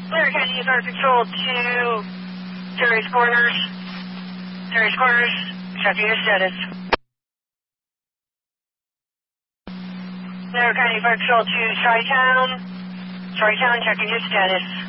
Blair County Fire Patrol to Terry's Corners. Terry's Corners, checking your status. Blair County Fire Patrol to Tri-Town. Tri-Town, checking your status.